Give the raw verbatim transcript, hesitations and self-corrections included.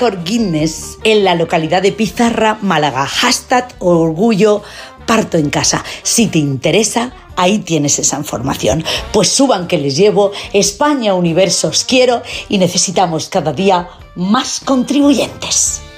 récord Guinness en la localidad de Pizarra, Málaga. Hashtag orgullo parto en casa. Si te interesa, ahí tienes esa información. Pues suban que les llevo, España, universo os quiero y necesitamos cada día más contribuyentes.